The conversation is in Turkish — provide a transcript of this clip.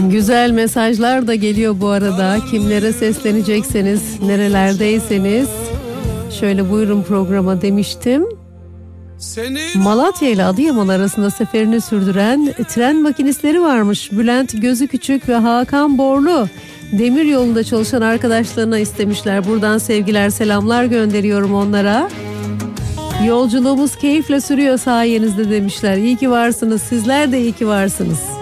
Güzel mesajlar da geliyor bu arada. Kimlere seslenecekseniz, nerelerdeyseniz şöyle buyurun programa demiştim. Malatya ile Adıyaman arasında seferini sürdüren tren makinistleri varmış. Bülent Gözüküçük ve Hakan Borlu demir yolunda çalışan arkadaşlarına istemişler. Buradan sevgiler, selamlar gönderiyorum onlara. Yolculuğumuz keyifle sürüyor sayenizde demişler. İyi ki varsınız. Sizler de iyi ki varsınız.